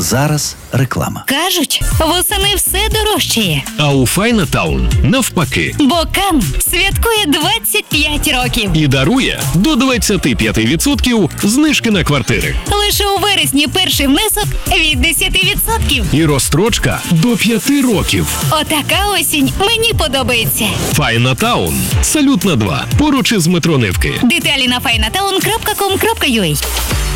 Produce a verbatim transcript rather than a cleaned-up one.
Зараз реклама. Кажуть, восени все дорожчає. А у Файнатаун навпаки. Бо Кан святкує двадцять п'ять років. І дарує до двадцять п'ять відсотків знижки на квартири. Лише у вересні перший внесок від десять відсотків. І розстрочка до п'яти років. Отака осінь мені подобається. Файнатаун. Салют на два. Поруч із метро Нивки. Деталі на файнатаун крапка ком крапка ю а.